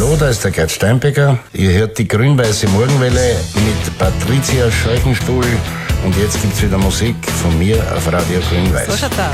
Hallo, da ist der Gerd Steinbecker. Ihr hört die grün-weiße Morgenwelle mit Patricia Scheuchenstuhl. Und jetzt gibt's wieder Musik von mir auf Radio Grün-Weiß. So schaut's aus.